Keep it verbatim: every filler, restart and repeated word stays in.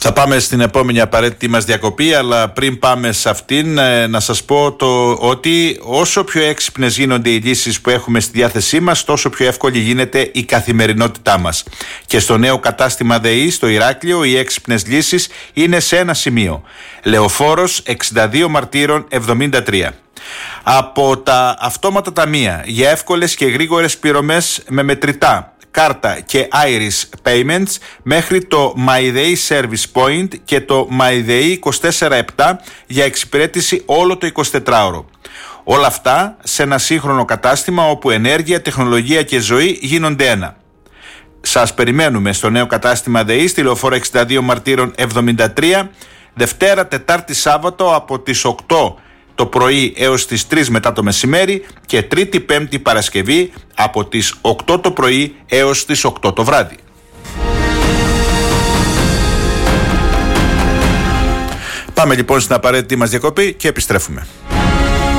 Θα πάμε στην επόμενη απαραίτητη μας διακοπή, αλλά πριν πάμε σε αυτήν να σας πω το ότι όσο πιο έξυπνες γίνονται οι λύσεις που έχουμε στη διάθεσή μας, τόσο πιο εύκολη γίνεται η καθημερινότητά μας. Και στο νέο κατάστημα ΔΕΗ στο Ηράκλειο οι έξυπνες λύσεις είναι σε ένα σημείο. Λεωφόρος εξήντα δύο Μαρτύρων εβδομήντα τρία. Από τα αυτόματα ταμεία για εύκολες και γρήγορες πληρωμές με μετρητά, κάρτα και Iris Payments μέχρι το MyDay Service Point και το MyDay είκοσι τέσσερα επτά για εξυπηρέτηση όλο το εικοσιτετράωρο. Όλα αυτά σε ένα σύγχρονο κατάστημα όπου ενέργεια, τεχνολογία και ζωή γίνονται ένα. Σας περιμένουμε στο νέο κατάστημα ΔΕΗ στη Λεωφόρο εξήντα δύο Μαρτύρων εβδομήντα τρία, Δευτέρα, Τετάρτη, Σάββατο από τις οκτώ το πρωί έως τις τρεις μετά το μεσημέρι και Τρίτη, Πέμπτη, Παρασκευή από τις οκτώ το πρωί έως τις οκτώ το βράδυ. Πάμε λοιπόν στην απαραίτητη μας διακοπή και επιστρέφουμε.